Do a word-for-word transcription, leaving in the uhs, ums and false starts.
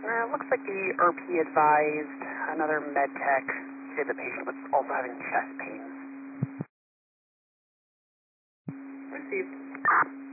Uh, looks like the R P advised another med tech said the patient was also having chest pains. Received.